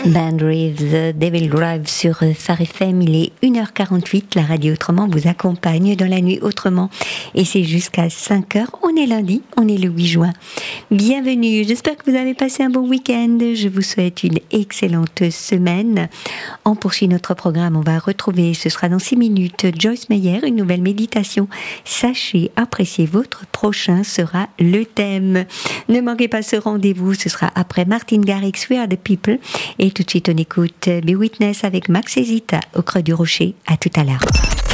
Band Reeves, Devil Drive sur Phare FM, il est 1h48, la radio Autrement vous accompagne dans la nuit autrement et c'est jusqu'à 5h, on est lundi, on est le 8 juin. Bienvenue, j'espère que vous avez passé un bon week-end, je vous souhaite une excellente semaine. On poursuit notre programme, on va retrouver, ce sera dans 6 minutes, Joyce Meyer, une nouvelle méditation. Sachez, apprécier votre prochain sera le thème. Ne manquez pas ce rendez-vous, ce sera après Martin Garrix, We Are the People. Et tout de suite, on écoute Be Witness avec Max et Zita au Creux du Rocher. À tout à l'heure.